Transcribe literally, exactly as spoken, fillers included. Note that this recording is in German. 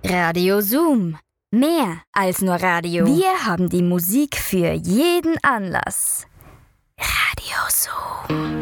Radio Zoom. Mehr als nur Radio. Wir haben die Musik für jeden Anlass. Radio Zoom.